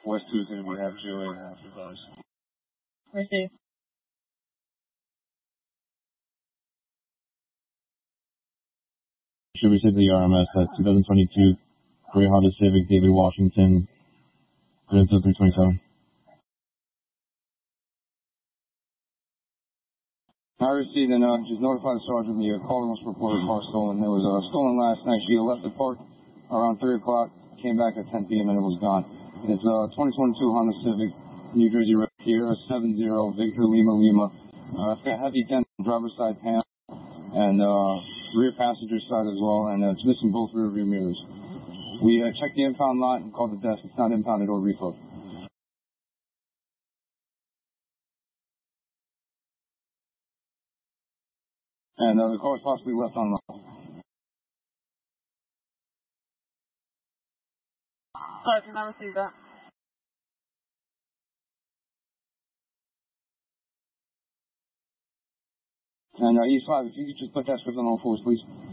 West 2 is going to be half GOA and half reverse. Receive. Should we say the RMS at 2022 Gray Honda Civic David Washington, 327? I received and just notified the sergeant the caller was reported car stolen. It was stolen last night. She left the park around 3 o'clock, came back at 10 p.m. and it was gone. It's 2022 Honda Civic, New Jersey Red Sierra 70 Victor Lima Lima. Heavy dent on driver's side panel and rear passenger side as well, and it's missing both rear view mirrors. We checked the impound lot and called the desk. It's not impounded or reflow. And the car was possibly left on lot. Sorry, can I receive that? And E5, if you could just put that script on all fours, please.